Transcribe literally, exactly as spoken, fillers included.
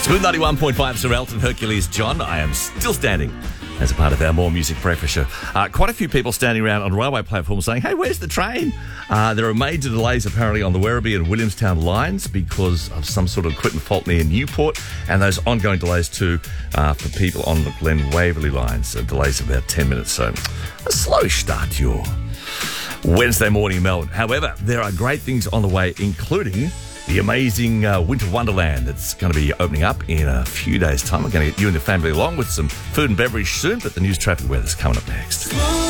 Smooth ninety-one point five, Sir Elton, Hercules John. I am still standing as a part of our More Music Breakfast show. Uh, quite a few people standing around on railway platforms saying, hey, where's the train? Uh, there are major delays apparently on the Werribee and Williamstown lines because of some sort of equipment fault near Newport, and those ongoing delays too uh, for people on the Glen Waverley lines. So delays of about ten minutes. So a slow start to your Wednesday morning in Melbourne. However, there are great things on the way, including the amazing uh, Winter Wonderland that's going to be opening up in a few days' time. We're going to get you and the family along with some food and beverage soon, but the news, traffic, weather's coming up next.